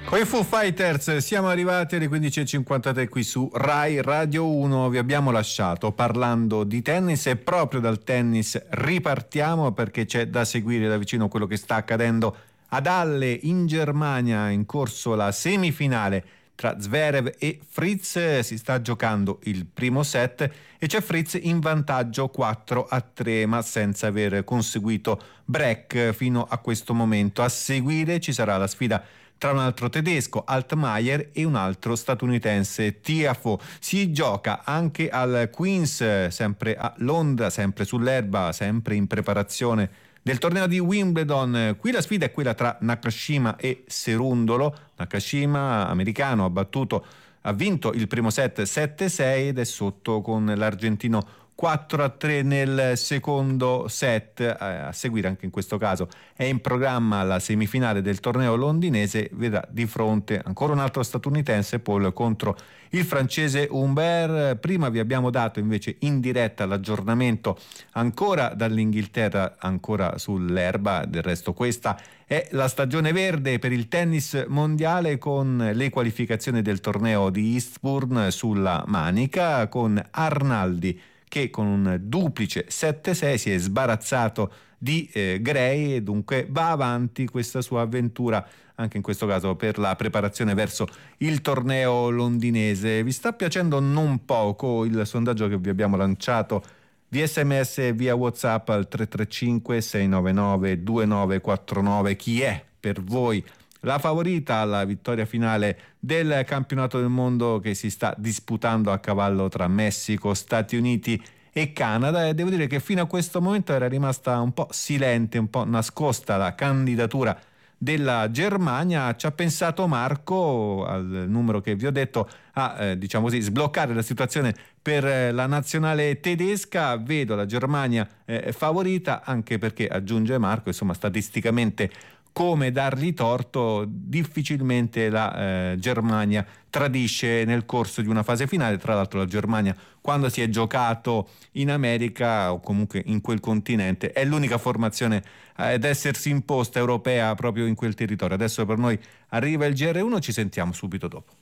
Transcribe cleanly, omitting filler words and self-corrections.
Con i Foo Fighters siamo arrivati alle 15.53 qui su Rai Radio 1. Vi abbiamo lasciato parlando di tennis e proprio dal tennis ripartiamo, perché c'è da seguire da vicino quello che sta accadendo ad Halle in Germania. In corso la semifinale tra Zverev e Fritz, si sta giocando il primo set e c'è Fritz in vantaggio 4-3, ma senza aver conseguito break fino a questo momento. A seguire ci sarà la sfida tra un altro tedesco, Altmaier, e un altro statunitense, Tiafoe. Si gioca anche al Queen's, sempre a Londra, sempre sull'erba, sempre in preparazione del torneo di Wimbledon. Qui la sfida è quella tra Nakashima e Cerundolo. Nakashima, americano, ha vinto il primo set 7-6 ed è sotto con l'argentino 4-3 nel secondo set. A seguire anche in questo caso è in programma la semifinale del torneo londinese, vedrà di fronte ancora un altro statunitense, Paul, contro il francese Humbert. Prima vi abbiamo dato invece in diretta l'aggiornamento ancora dall'Inghilterra, ancora sull'erba. Del resto questa è la stagione verde per il tennis mondiale, con le qualificazioni del torneo di Eastbourne sulla manica, con Arnaldi che con un duplice 7-6 si è sbarazzato di Gray e dunque va avanti questa sua avventura, anche in questo caso per la preparazione verso il torneo londinese. Vi sta piacendo non poco il sondaggio che vi abbiamo lanciato via SMS e via WhatsApp al 335 699 2949? Chi è per voi la favorita alla vittoria finale del campionato del mondo che si sta disputando a cavallo tra Messico, Stati Uniti e Canada? E devo dire che fino a questo momento era rimasta un po' silente, un po' nascosta la candidatura della Germania. Ci ha pensato Marco, al numero che vi ho detto, a diciamo così sbloccare la situazione per la nazionale tedesca. Vedo la Germania favorita, anche perché, aggiunge Marco, insomma, statisticamente, come dargli torto, difficilmente la Germania tradisce nel corso di una fase finale. Tra l'altro la Germania, quando si è giocato in America o comunque in quel continente, è l'unica formazione ad essersi imposta europea proprio in quel territorio. Adesso per noi arriva il GR1, ci sentiamo subito dopo.